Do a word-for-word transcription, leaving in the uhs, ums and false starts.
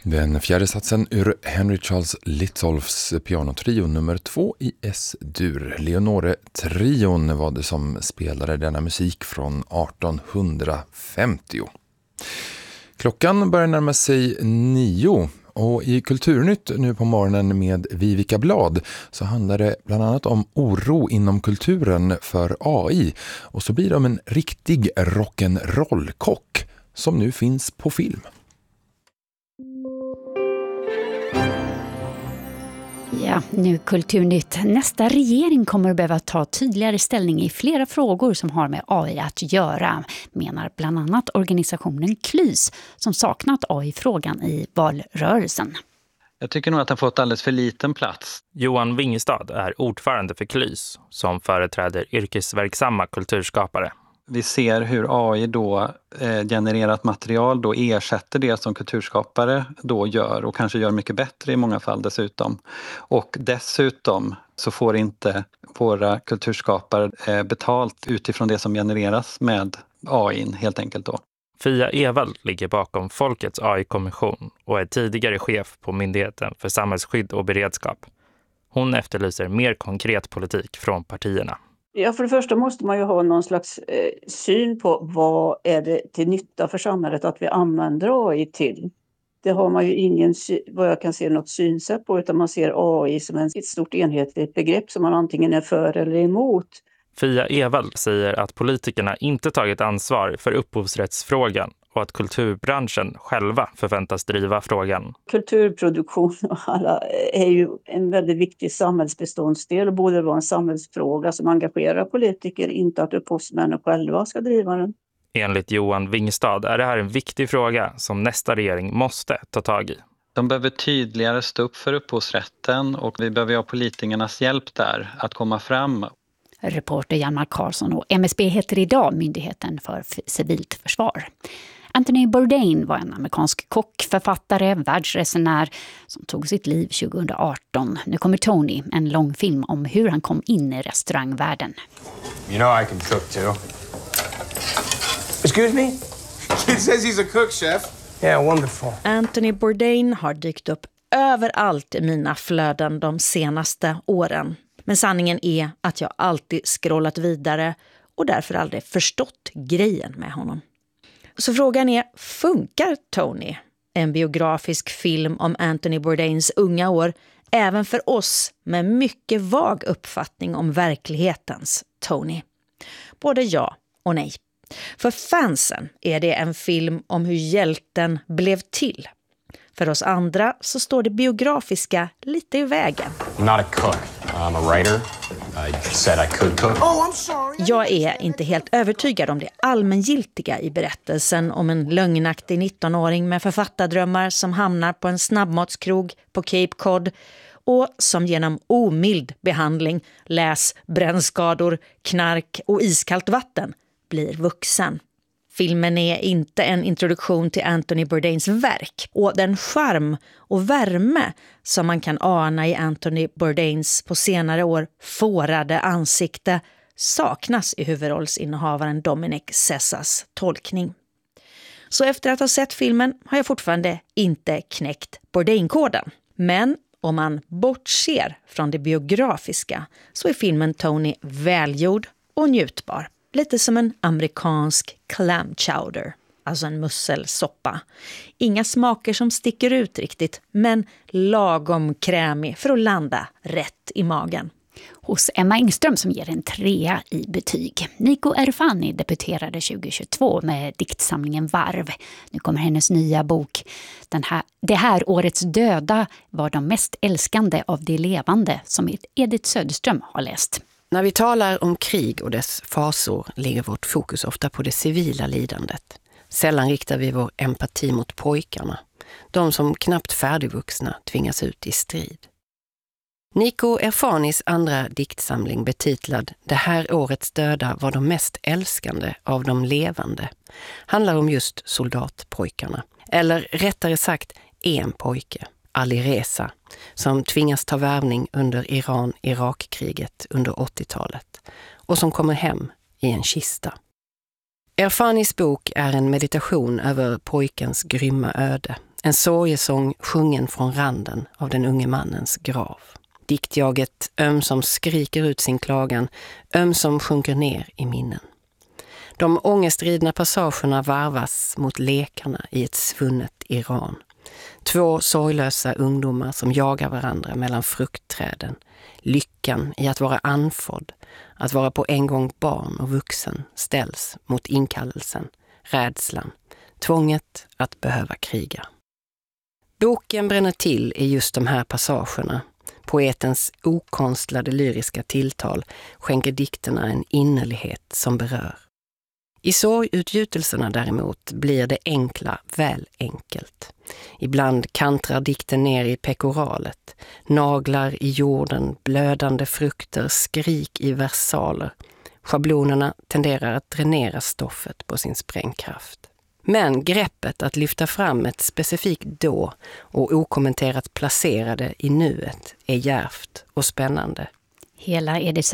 Den fjärde satsen ur Henry Charles Litolfs pianotrio nummer två i S-dur. Leonore-trion var det som spelade denna musik från artonhundrafemtio. Klockan börjar närma sig nio. Och i Kulturnytt nu på morgonen med Vivica Blad så handlar det bland annat om oro inom kulturen för A I. Och så blir det om en riktig rock'n'roll-kock som nu finns på film. Ja, nu Kulturnytt. Nästa regering kommer att behöva ta tydligare ställning i flera frågor som har med A I att göra, menar bland annat organisationen Klys som saknat A I-frågan i valrörelsen. Jag tycker nog att han fått alldeles för liten plats. Johan Wingstad är ordförande för Klys som företräder yrkesverksamma kulturskapare. Vi ser hur A I då eh, genererat material då ersätter det som kulturskapare då gör och kanske gör mycket bättre i många fall dessutom. Och dessutom så får inte våra kulturskapare eh, betalt utifrån det som genereras med A I helt enkelt då. Fia Evald ligger bakom Folkets A I-kommission och är tidigare chef på Myndigheten för samhällsskydd och beredskap. Hon efterlyser mer konkret politik från partierna. Ja, för det första måste man ju ha någon slags eh, syn på vad är det till nytta för samhället att vi använder A I till. Det har man ju ingen, vad jag kan se, något synsätt på, utan man ser A I som ett stort enhetligt begrepp som man antingen är för eller emot. Fia Evald säger att politikerna inte tagit ansvar för upphovsrättsfrågan och att kulturbranschen själva förväntas driva frågan. Kulturproduktion och alla är ju en väldigt viktig samhällsbeståndsdel och borde vara en samhällsfråga som engagerar politiker, inte att upphovsmännen själva ska driva den. Enligt Johan Wingstad är det här en viktig fråga som nästa regering måste ta tag i. De behöver tydligare stå upp för upphovsrätten och vi behöver ha politikernas hjälp där att komma fram. Reporter Janmar Karlsson och M S B heter idag Myndigheten för civilt försvar. Anthony Bourdain var en amerikansk kock, författare, världsresenär som tog sitt liv tjugohundraarton. Nu kommer Tony, en långfilm om hur han kom in i restaurangvärlden. You know I can cook too. Excuse me? Kid says he's a cook, chef. Yeah, wonderful. Anthony Bourdain har dykt upp överallt i mina flöden de senaste åren. Men sanningen är att jag alltid scrollat vidare och därför aldrig förstått grejen med honom. Så frågan är, funkar Tony, en biografisk film om Anthony Bourdains unga år, även för oss med mycket vag uppfattning om verklighetens Tony? Både ja och nej. För fansen är det en film om hur hjälten blev till. För oss andra så står det biografiska lite i vägen. I'm not a cook. I'm a writer. I said I could cook. Oh, I'm sorry. Jag är inte helt övertygad om det allmängiltiga i berättelsen om en lögnaktig nittonåring med författardrömmar som hamnar på en snabbmatskrog på Cape Cod och som genom omild behandling, läs, brännskador, knark och iskallt vatten blir vuxen. Filmen är inte en introduktion till Anthony Bourdains verk och den charm och värme som man kan ana i Anthony Bourdains på senare år fårade ansikte saknas i huvudrollsinnehavaren Dominic Sessas tolkning. Så efter att ha sett filmen har jag fortfarande inte knäckt Bourdain-koden. Men om man bortser från det biografiska så är filmen Tony välgjord och njutbar. Lite som en amerikansk clam chowder, alltså en musselsoppa. Inga smaker som sticker ut riktigt, men lagom krämig för att landa rätt i magen. Hos Emma Engström som ger en trea i betyg. Nico Erfani debuterade tjugohundratjugotvå med diktsamlingen Varv. Nu kommer hennes nya bok. Den här, det här årets döda var de mest älskande av de levande som Edith Söderström har läst. När vi talar om krig och dess fasor ligger vårt fokus ofta på det civila lidandet. Sällan riktar vi vår empati mot pojkarna, de som knappt färdigvuxna tvingas ut i strid. Nico Erfanis andra diktsamling betitlad Det här årets döda var de mest älskande av de levande handlar om just soldatpojkarna. Eller rättare sagt en pojke, Ali Reza, som tvingas ta värvning under Iran-Irak-kriget under åttiotalet och som kommer hem i en kista. Erfanis bok är en meditation över pojkens grymma öde. En sorgesång sjungen från randen av den unge mannens grav. Diktjaget ömsom skriker ut sin klagan, ömsom sjunker ner i minnen. De ångestridna passagerna varvas mot lekarna i ett svunnet Iran. Två sorglösa ungdomar som jagar varandra mellan fruktträden. Lyckan i att vara anfodd, att vara på en gång barn och vuxen, ställs mot inkallelsen, rädslan, tvånget att behöva kriga. Boken bränner till i just de här passagerna. Poetens okonstlade lyriska tilltal skänker dikterna en innerlighet som berör. I sorgutgjutelserna däremot blir det enkla väl enkelt. Ibland kantrar dikten ner i pekoralet, naglar i jorden, blödande frukter, skrik i versaler. Schablonerna tenderar att dränera stoffet på sin sprängkraft. Men greppet att lyfta fram ett specifikt då och okommenterat placerade i nuet är djärvt och spännande. Hela Edith